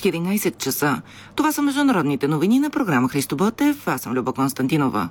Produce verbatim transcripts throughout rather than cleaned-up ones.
четиринайсет часа. Това са международните новини на програма Христо Ботев. Аз съм Люба Константинова.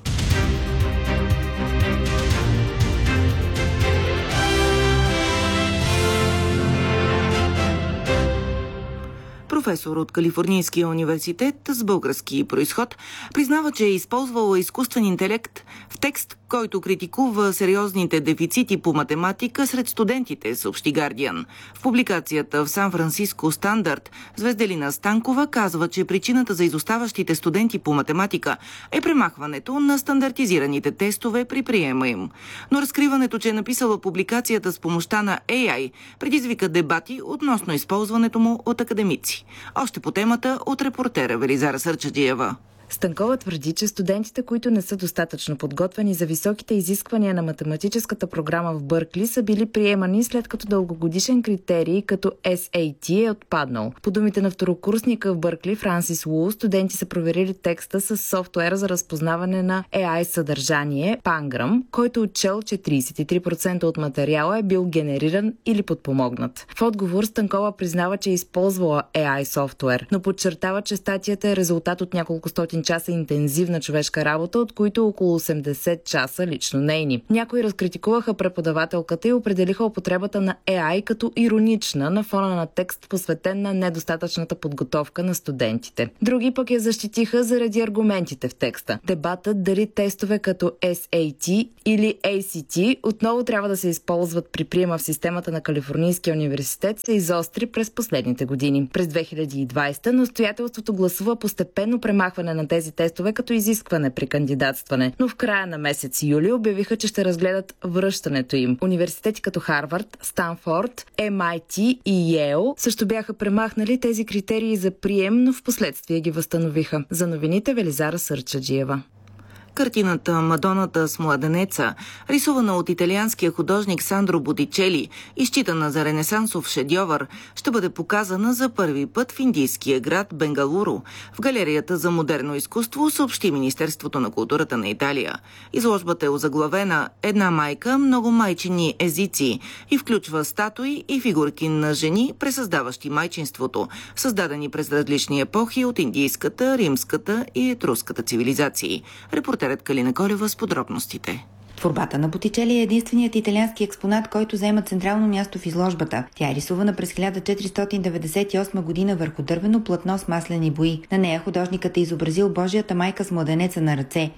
Професор от Калифорнийския университет с български произход признава, че е използвала изкуствен интелект в текст, който критикува сериозните дефицити по математика сред студентите, съобщи Guardian. В публикацията в Сан-Франциско Стандарт Звезделина Станкова казва, че причината за изоставащите студенти по математика е премахването на стандартизираните тестове при приема им. Но разкриването, че е написала публикацията с помощта на Ей Ай, предизвика дебати относно използването му от академици. Още по темата от репортера Велизара Сърчаджиева. Станкова твърди, че студентите, които не са достатъчно подготвени за високите изисквания на математическата програма в Бъркли, са били приемани след като дългогодишен критерий като Ес Ей Ти е отпаднал. По думите на второкурсника в Бъркли Франсис Лу, студенти са проверили текста с софтуера за разпознаване на Ей Ай съдържание Pangram, който отчел, че трийсет и три процента от материала е бил генериран или подпомогнат. В отговор Станкова признава, че е използвала Ей Ай софтуер, но подчертава, че статията е резултат от няколко стотин часа интензивна човешка работа, от които около осемдесет часа лично нейни. Някои разкритикуваха преподавателката и определиха употребата на Ей Ай като иронична на фона на текст, посветен на недостатъчната подготовка на студентите. Други пък я защитиха заради аргументите в текста. Дебатът дали тестове като Ес Ей Ти или Ей Си Ти отново трябва да се използват при приема в системата на Калифорнийския университет се изостри през последните години. През две хиляди и двайсета настоятелството гласува постепенно премахване на тези тестове като изискване при кандидатстване, но в края на месец юли обявиха, че ще разгледат връщането им. Университети като Харвард, Станфорд, Ем Ай Ти и Йейл също бяха премахнали тези критерии за прием, но в последствие ги възстановиха. За новините Велизара Сърчаджиева. Картината «Мадоната с младенеца», рисувана от италианския художник Сандро Ботичели и считана за ренесансов шедьовър, ще бъде показана за първи път в индийския град Бенгалуру в галерията за модерно изкуство, съобщи Министерството на културата на Италия. Изложбата е озаглавена «Една майка, много майчини езици» и включва статуи и фигурки на жени, пресъздаващи майчинството, създадени през различни епохи от индийската, римската и етруската цивилизации. Репортерът Калина Колева с подробностите. Творбата на Ботичели е единственият италиански експонат, който заема централно място в изложбата. Тя е рисувана през хиляда четиристотин деветдесет и осма година върху дървено платно с маслени бои. На нея художникът е изобразил Божията майка с младенеца на ръце.